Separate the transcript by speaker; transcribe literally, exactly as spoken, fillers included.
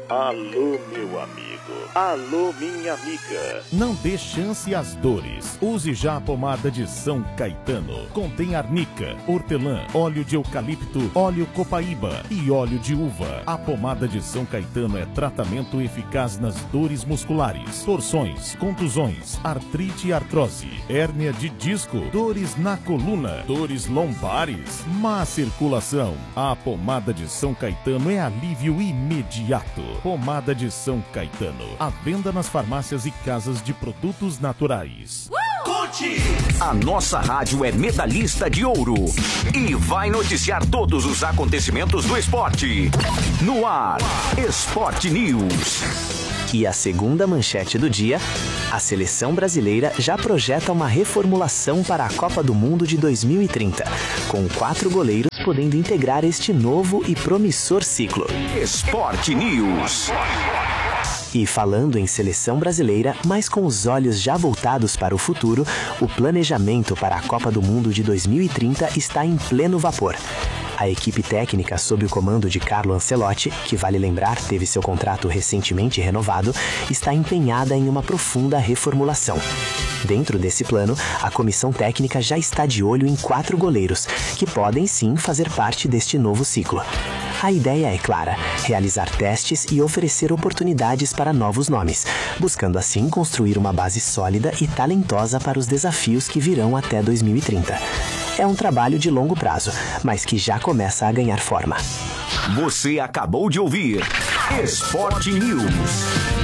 Speaker 1: Alô, meu amigo. Alô, minha amiga.
Speaker 2: Não dê chance às dores. Use já a pomada de São Caetano. Contém arnica, hortelã, óleo de eucalipto, óleo copaíba e óleo de uva. A pomada de São Caetano é tratamento eficaz nas dores musculares, torções, contusões, artrite e artrose, hérnia de disco, dores na coluna, dores lombares, má circulação. A pomada de São Caetano é alívio imediato. Pomada de São Caetano. À venda nas farmácias e casas de produtos naturais.
Speaker 3: Curte! A nossa rádio é medalhista de ouro e vai noticiar todos os acontecimentos do esporte. No ar, Esporte News.
Speaker 4: E a segunda manchete do dia, a seleção brasileira já projeta uma reformulação para a Copa do Mundo de dois mil e trinta, com quatro goleiros podendo integrar este novo e promissor ciclo.
Speaker 3: Esporte News.
Speaker 4: E falando em seleção brasileira, mas com os olhos já voltados para o futuro, o planejamento para a Copa do Mundo de dois mil e trinta está em pleno vapor. A equipe técnica, sob o comando de Carlo Ancelotti, que vale lembrar teve seu contrato recentemente renovado, está empenhada em uma profunda reformulação. Dentro desse plano, a comissão técnica já está de olho em quatro goleiros, que podem sim fazer parte deste novo ciclo. A ideia é clara, realizar testes e oferecer oportunidades para novos nomes, buscando assim construir uma base sólida e talentosa para os desafios que virão até dois mil e trinta. É um trabalho de longo prazo, mas que já começa a ganhar forma.
Speaker 3: Você acabou de ouvir Esporte News.